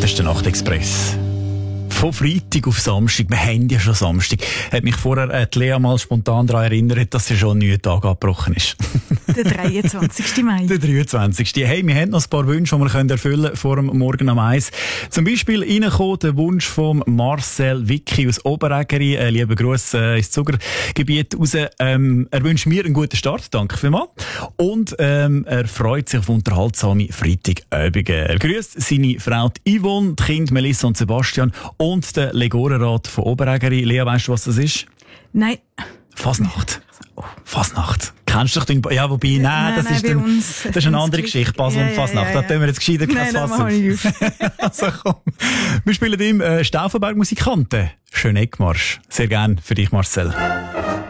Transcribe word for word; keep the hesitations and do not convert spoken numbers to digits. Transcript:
Das ist der Nachtexpress. Von Freitag auf Samstag, wir haben ja schon Samstag, hat mich vorher äh, die Lea mal spontan daran erinnert, dass sie schon ein neuer Tag abgebrochen ist. Der dreiundzwanzigsten Mai. Der dreiundzwanzigsten Hey, wir haben noch ein paar Wünsche, die wir können erfüllen können vor dem Morgen am eins. Zum Beispiel reingekommen der Wunsch von Marcel Vicky aus Oberägeri. Äh, lieben Gruß äh, ins Zuckergebiet raus. Ähm, er wünscht mir einen guten Start, danke vielmals. Und ähm, er freut sich auf unterhaltsame Freitagabende. Er grüßt seine Frau Yvonne, die Kinder Melissa und Sebastian und den Legorenrat von Oberägeri. Lea, weißt du, was das ist? Nein. Fasnacht. Fasnacht. Kennst du dich den... Ja, wobei, nein, nein das nein, ist, dann, uns, das ist eine andere Geschichte. Basel ja, und Fasnacht. Ja, ja, ja. Da tun wir jetzt gescheiter kein Nein, Fass das ich auf. Also komm. Wir spielen im äh, Stauffenberg Musikanten. Schönen Eckmarsch. Sehr gern für dich, Marcel.